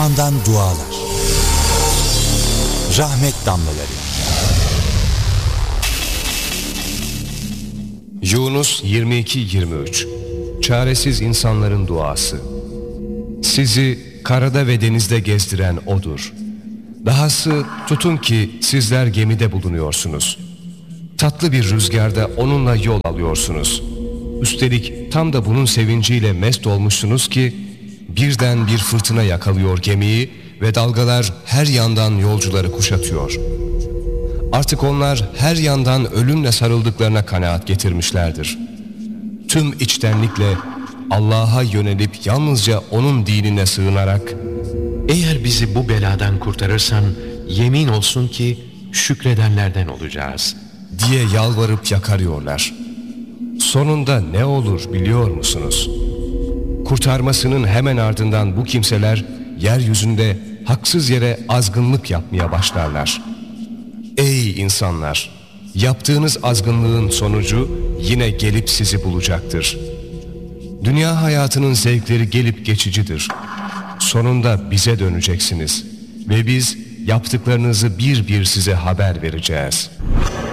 Kur'an'dan dualar. Rahmet damlaları. Yunus 22-23. Çaresiz insanların duası. Sizi karada ve denizde gezdiren O'dur. Dahası tutun ki sizler gemide bulunuyorsunuz. Tatlı bir rüzgarda onunla yol alıyorsunuz. Üstelik tam da bunun sevinciyle mest olmuşsunuz ki birden bir fırtına yakalıyor gemiyi ve dalgalar her yandan yolcuları kuşatıyor. Artık onlar her yandan ölümle sarıldıklarına kanaat getirmişlerdir. Tüm içtenlikle Allah'a yönelip yalnızca O'nun dinine sığınarak eğer bizi bu beladan kurtarırsan yemin olsun ki şükredenlerden olacağız diye yalvarıp yakarıyorlar. Sonunda ne olur biliyor musunuz? Kurtarmasının hemen ardından bu kimseler yeryüzünde haksız yere azgınlık yapmaya başlarlar. Ey insanlar! Yaptığınız azgınlığın sonucu yine gelip sizi bulacaktır. Dünya hayatının zevkleri gelip geçicidir. Sonunda bize döneceksiniz ve biz yaptıklarınızı bir bir size haber vereceğiz.